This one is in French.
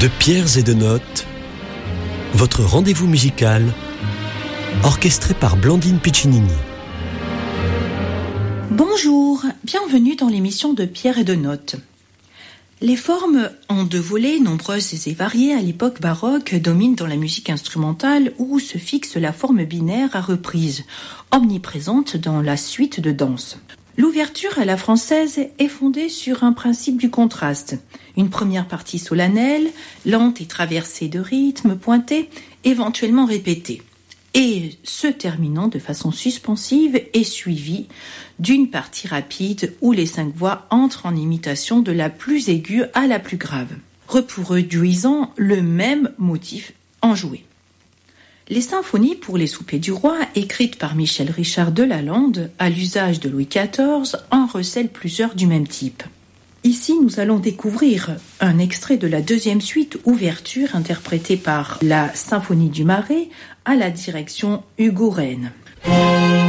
De pierres et de notes, votre rendez-vous musical, orchestré par Blandine Piccinini. Bonjour, bienvenue dans l'émission de Pierres et de notes. Les formes en deux volets, nombreuses et variées à l'époque baroque, dominent dans la musique instrumentale où se fixe la forme binaire à reprise, omniprésente dans la suite de danse. L'ouverture à la française est fondée sur un principe du contraste. Une première partie solennelle, lente et traversée de rythmes pointés, éventuellement répétés, et se terminant de façon suspensive et suivie d'une partie rapide où les 5 voix entrent en imitation de la plus aiguë à la plus grave, reproduisant le même motif enjoué. Les symphonies pour les soupers du roi, écrites par Michel Richard de Lalande à l'usage de Louis XIV, en recèlent plusieurs du même type. Ici, nous allons découvrir un extrait de la deuxième suite ouverture interprétée par la Symphonie du Marais à la direction Hugo Rehn.